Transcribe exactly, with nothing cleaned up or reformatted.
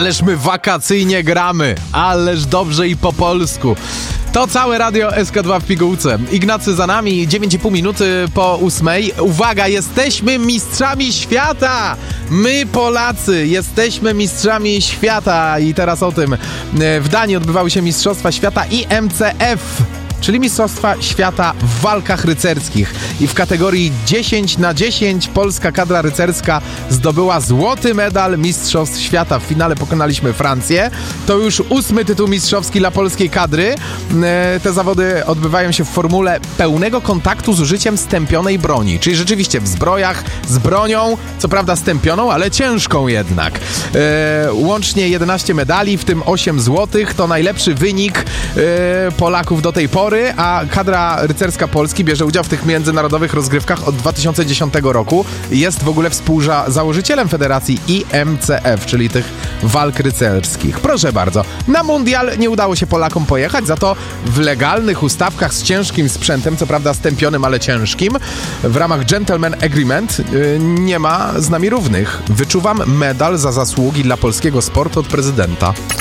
Ależ my wakacyjnie gramy, ależ dobrze i po polsku. To całe Radio S K dwa w pigułce. Ignacy za nami, dziewięć i pół minuty po ósmej. Uwaga, jesteśmy mistrzami świata! My Polacy jesteśmy mistrzami świata i teraz o tym. W Danii odbywały się Mistrzostwa Świata I M C F, czyli Mistrzostwa Świata w walkach rycerskich. I w kategorii dziesięć na dziesięć polska kadra rycerska zdobyła złoty medal Mistrzostw Świata. W finale pokonaliśmy Francję. To już ósmy tytuł mistrzowski dla polskiej kadry. Te zawody odbywają się w formule pełnego kontaktu z użyciem stępionej broni. Czyli rzeczywiście w zbrojach, z bronią, co prawda stępioną, ale ciężką jednak. Łącznie jedenaście medali, w tym osiem złotych. To najlepszy wynik Polaków do tej pory. A kadra rycerska Polski bierze udział w tych międzynarodowych rozgrywkach od dwa tysiące dziesiątego roku. Jest w ogóle współzałożycielem Federacji I M C F, czyli tych walk rycerskich. Proszę bardzo, na mundial nie udało się Polakom pojechać, za to w legalnych ustawkach z ciężkim sprzętem, co prawda stępionym, ale ciężkim, w ramach Gentleman Agreement yy, nie ma z nami równych. Wyczuwam medal za zasługi dla polskiego sportu od prezydenta.